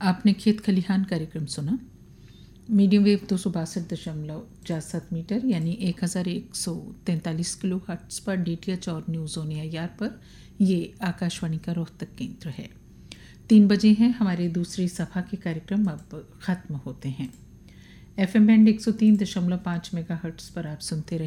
आपने खेत खलिहान कार्यक्रम सुना। मीडियम वेव 262.47 मीटर यानी 1143 किलो हर्ट्ज पर DTH और न्यूज़ ऑन एआईआर पर ये आकाशवाणी का रोहतक केंद्र है। 3 बजे हैं, हमारे दूसरी सभा के कार्यक्रम अब ख़त्म होते हैं। FM बैंड 103.5 मेगाहर्ट्ज पर आप सुनते रहे